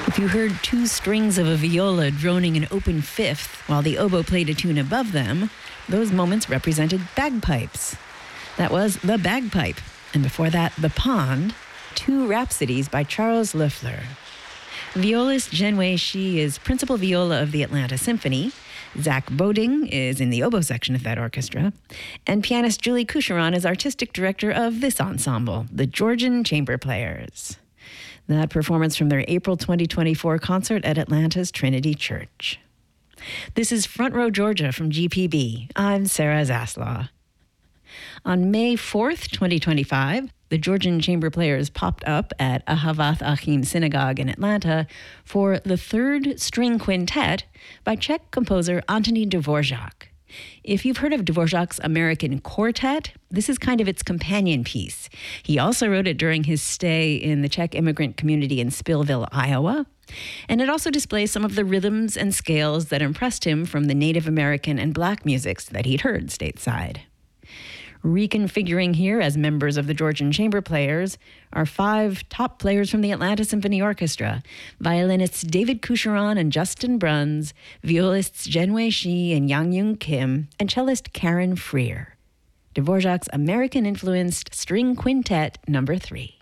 If you heard two strings of a viola droning an open fifth while the oboe played a tune above them, those moments represented bagpipes. That was The Bagpipe, and before that, The Pond, two rhapsodies by Charles Loeffler. Violist Zhenwei Shi is principal viola of the Atlanta Symphony. Zach Boding is in the oboe section of that orchestra. And pianist Julie Coucheron is artistic director of this ensemble, the Georgian Chamber Players. That performance from their April 2024 concert at Atlanta's Trinity Church. This is Front Row Georgia from GPB. I'm Sarah Zaslaw. On May 4th, 2025, the Georgian Chamber Players popped up at Ahavath Achim Synagogue in Atlanta for the third string quintet by Czech composer Antonín Dvořák. If you've heard of Dvořák's American Quartet, this is kind of its companion piece. He also wrote it during his stay in the Czech immigrant community in Spillville, Iowa. And it also displays some of the rhythms and scales that impressed him from the Native American and Black musics that he'd heard stateside. Reconfiguring here as members of the Georgian Chamber Players are five top players from the Atlanta Symphony Orchestra: violinists David Coucheron and Justin Bruns, violists Zhenwei Shi and Yang-Yoon Kim, and cellist Karen Freer. Dvořák's American-influenced String Quintet No. 3.